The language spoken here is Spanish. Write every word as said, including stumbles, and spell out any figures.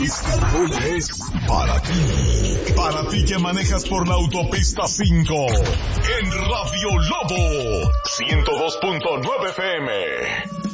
Istanbul es para ti. Para ti que manejas por la autopista cinco. En Radio Lobo ciento dos punto nueve F M.